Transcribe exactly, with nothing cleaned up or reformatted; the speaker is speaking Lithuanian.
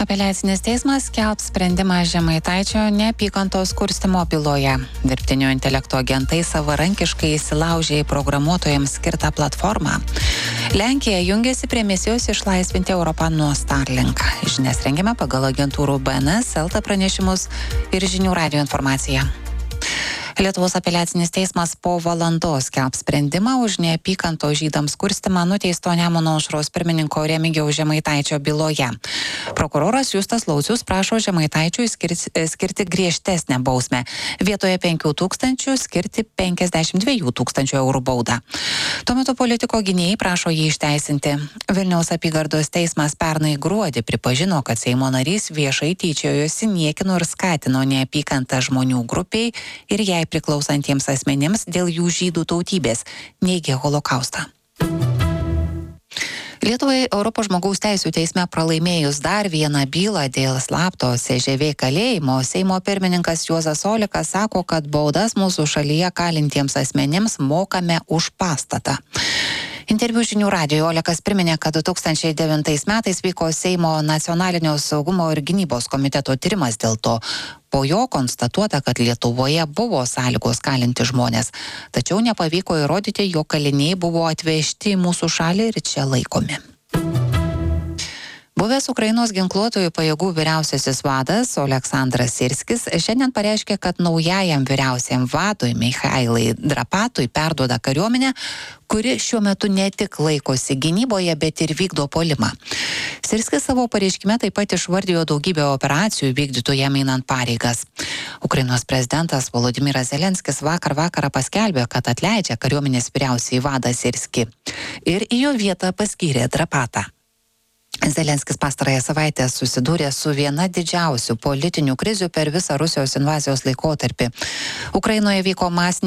apeliacinis teismas skelbs sprendimą Žemaitaičio neapykantos kurstymo byloje. Dirbtinio intelekto agentai savarankiškai įsilaužė į programuotojams skirtą platformą. Lenkija jungiasi prie misijos išlaisvinti Europą nuo Starlink. Žinias rengiame pagal agentūrų B N S, Elta pranešimus ir žinių radijo informaciją. Lietuvos apeliacinis teismas po valandos skelbs sprendimą už neapykantos žydams kurstymą nuteisto Nemuno aušros pirmininko Remigijaus Žemaitaičio byloje. Prokuroras Justas Laucius prašo Žemaitaičiui skirti, skirti griežtesnę bausmę. Vietoje penkių tūkstančių skirti penkiasdešimt dviejų tūkstančių eurų baudą. Tuo metu politiko gynėjai prašo jį išteisinti. Vilniaus apygardos teismas pernai gruodį pripažino, kad Seimo narys viešai tyčiojosi, niekino ir skatino neapykantą žmonių grupiai ir jai priklausantiems asmenims dėl jų žydų tautybės, neigė holokaustą. Lietuvai Europos žmogaus teisių teisme pralaimėjus dar vieną bylą dėl slapto C Ž V kalėjimo, Seimo pirmininkas Juozas Olekas sako, kad baudas mūsų šalyje kalintiems asmenims mokame už pastatą. Interviu žinių radijoje Olekas priminė, kad du tūkstančiai devintais metais vyko Seimo nacionalinio saugumo ir gynybos komiteto tyrimas dėl to. Po jo konstatuota, kad Lietuvoje buvo sąlygos kalinti žmonės, tačiau nepavyko įrodyti, jog kaliniai buvo atvežti į mūsų šalį ir čia laikomi. Buvęs Ukrainos ginkluotojų pajėgų vyriausiasis vadas Oleksandras Sirskis šiandien pareiškė, kad naujajam vyriausiam vadui Michailai Drapatui perduoda kariuomenę, kuri šiuo metu ne tik laikosi gynyboje, bet ir vykdo puolimą. Sirskis savo pareiškime taip pat išvardijo daugybę operacijų vykdytų jam einant pareigas. Ukrainos prezidentas Volodymyras Zelenskis vakar vakarą paskelbė, kad atleidžia kariuomenės vyriausiąjį vadą Sirskį ir į jo vietą paskyrė Drapatą. Zelenskis pastarąją savaitę susidūrė su viena didžiausių politinių krizių per visą Rusijos invazijos laikotarpį. Ukrainoje vyko masinė